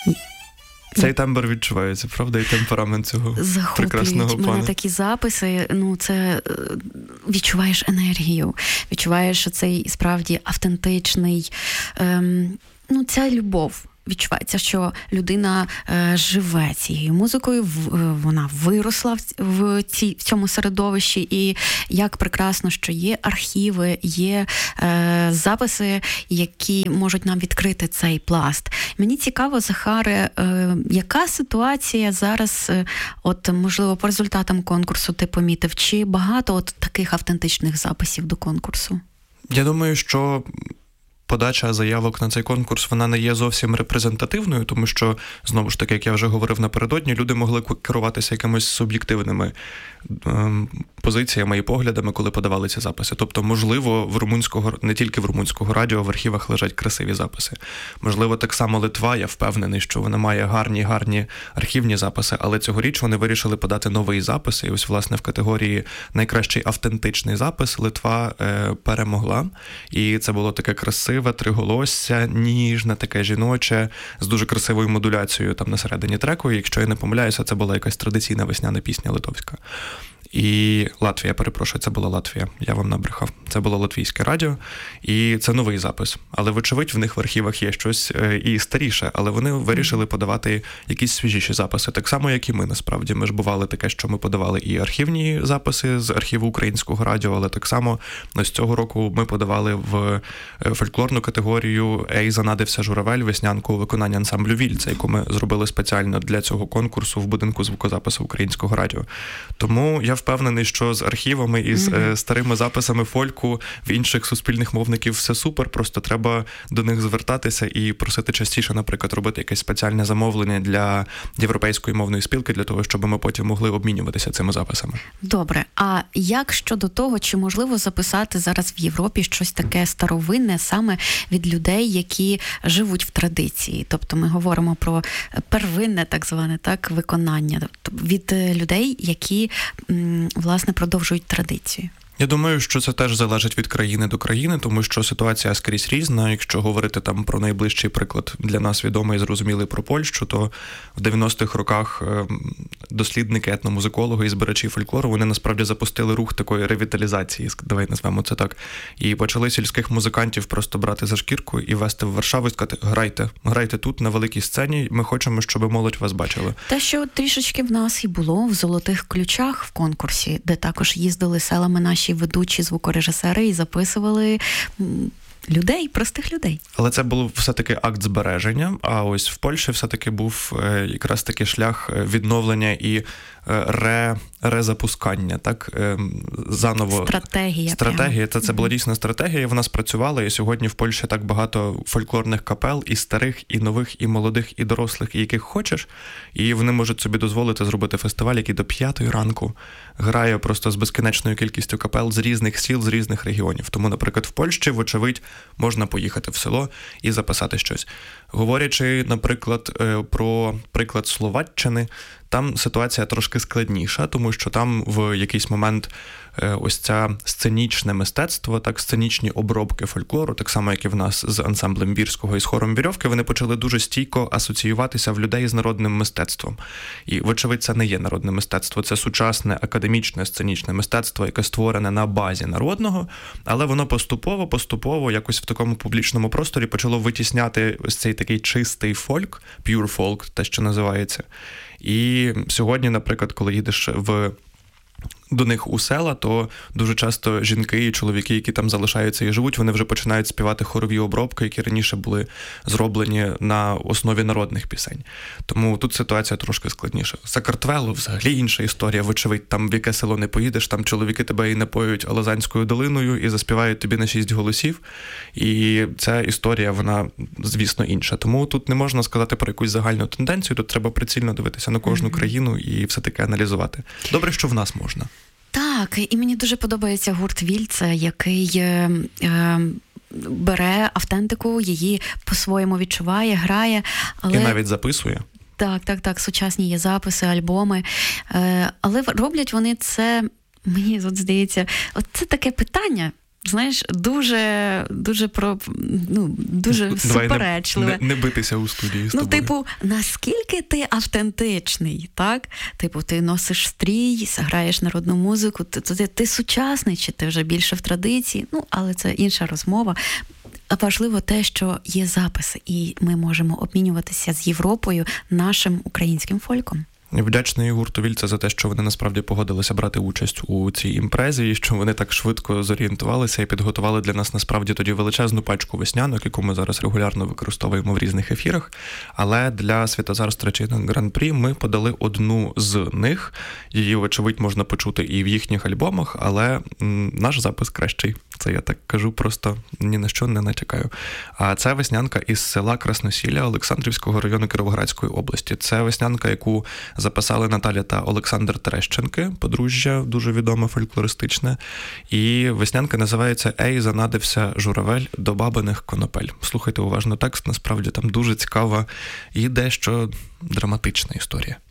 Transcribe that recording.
Цей тембр відчувається, правда, і темперамент цього прекрасного пана. Мене такі записи, це відчуваєш енергію, відчуваєш цей справді автентичний, ця любов. Відчувається, що людина живе цією музикою, вона виросла в цьому середовищі, і як прекрасно, що є архіви, є записи, які можуть нам відкрити цей пласт. Мені цікаво, Захаре, яка ситуація зараз, можливо, по результатам конкурсу ти помітив, чи багато таких автентичних записів до конкурсу? Я думаю, що подача заявок на цей конкурс, вона не є зовсім репрезентативною, тому що, знову ж таки, як я вже говорив напередодні, люди могли керуватися якимись суб'єктивними позиціями і поглядами, коли подавали ці записи. Тобто, можливо, не тільки в румунського радіо в архівах лежать красиві записи. Можливо, так само Литва, я впевнений, що вона має гарні архівні записи, але цьогоріч вони вирішили подати новий запис, і ось, власне, в категорії найкращий автентичний запис Литва перемогла. І це було таке красиве, триголосся, ніжне, таке жіноче, з дуже красивою модуляцією там на середині треку. І, якщо я не помиляюся, це була якась традиційна весняна пісня литовська. І Латвія, перепрошую, це була Латвія, я вам набрехав. Це було латвійське радіо, і це новий запис. Але, вочевидь, в них в архівах є щось і старіше, але вони вирішили подавати якісь свіжіші записи. Так само, як і ми, насправді. Ми ж бували таке, що ми подавали і архівні записи з архіву Українського радіо, але так само з цього року ми подавали в фольклорну категорію «Ей, занадився журавель», веснянку виконання ансамблю «Вільце», яку ми зробили спеціально для цього конкурсу в будинку звукозапису Українського радіо. Тому я впевнений, що з архівами і з старими записами фольку в інших суспільних мовників все супер, просто треба до них звертатися і просити частіше, наприклад, робити якесь спеціальне замовлення для Європейської мовної спілки, для того, щоб ми потім могли обмінюватися цими записами. Добре, а як щодо того, чи можливо записати зараз в Європі щось таке старовинне саме від людей, які живуть в традиції? Тобто ми говоримо про первинне, так зване, виконання, від людей, які власне, продовжують традицію. Я думаю, що це теж залежить від країни до країни, тому що ситуація скрізь різна. Якщо говорити там про найближчий приклад для нас відомий і зрозумілий про Польщу, то в 90-х роках дослідники, етномузикологи і збирачі фольклору, вони насправді запустили рух такої ревіталізації, давай назвемо це так, і почали сільських музикантів просто брати за шкірку і вести в Варшаву і сказати: грайте тут, на великій сцені, ми хочемо, щоб молодь вас бачила. Те, що трішечки в нас і було в «Золотих ключах» в конкурсі, де також їздили селами наші ведучі звукорежисери і записували людей, простих людей. Але це був все-таки акт збереження, а ось в Польщі все-таки був якраз таки шлях відновлення і резапускання, заново. Стратегія. Це була дійсно стратегія, вона спрацювала, і сьогодні в Польщі так багато фольклорних капел, і старих, і нових, і молодих, і дорослих, і яких хочеш, і вони можуть собі дозволити зробити фестиваль, який до 5 ранку грає просто з безкінечною кількістю капел з різних сіл, з різних регіонів. Тому, наприклад, в Польщі, вочевидь, можна поїхати в село і записати щось. Говорячи, наприклад, про приклад Словаччини, там ситуація трошки складніша, тому що там в якийсь момент ось це сценічне мистецтво, сценічні обробки фольклору, так само, як і в нас з ансамблем Бірського і з хором Вірьовки, вони почали дуже стійко асоціюватися в людей з народним мистецтвом. І, вочевидь, це не є народне мистецтво, це сучасне академічне сценічне мистецтво, яке створене на базі народного, але воно поступово якось в такому публічному просторі почало витісняти ось цей такий чистий фольк, pure folk, те, що називається. І сьогодні, наприклад, коли їдеш до них у села, то дуже часто жінки і чоловіки, які там залишаються і живуть, вони вже починають співати хорові обробки, які раніше були зроблені на основі народних пісень. Тому тут ситуація трошки складніша. Сакартвело взагалі інша історія, вочевидь, там в яке село не поїдеш, там чоловіки тебе і напоють Лазанською долиною і заспівають тобі на 6 голосів. І ця історія, вона, звісно, інша. Тому тут не можна сказати про якусь загальну тенденцію, тут треба прицільно дивитися на кожну країну і все-таки аналізувати. Добре, що в нас можна. Так, і мені дуже подобається гурт «Вільце», який бере автентику, її по-своєму відчуває, грає. Але... І навіть записує. Так, сучасні є записи, альбоми. Але роблять вони це, мені здається, це таке питання, знаєш, дуже суперечливе. Не битися у студії з тобою. Наскільки ти автентичний, так? Ти носиш стрій, граєш народну музику, ти сучасний, чи ти вже більше в традиції? Але це інша розмова. Важливо те, що є записи, і ми можемо обмінюватися з Європою нашим українським фольком. Вдячний гурту Вільце за те, що вони насправді погодилися брати участь у цій імпрезі, і що вони так швидко зорієнтувалися і підготували для нас насправді тоді величезну пачку веснянок, яку ми зараз регулярно використовуємо в різних ефірах. Але для Світозар Стрічейнинг Гран-прі ми подали одну з них. Її, вочевидь, можна почути і в їхніх альбомах, але наш запис кращий. Це я так кажу, просто ні на що не натякаю. А це веснянка із села Красносілля Олександрівського району Кіровоградської області. Це веснянка, яку записали Наталя та Олександр Терещенки, подружжя дуже відоме фольклористичне. І веснянка називається «Ей, занадився журавель до бабиних конопель». Слухайте уважно текст, насправді там дуже цікава і дещо драматична історія.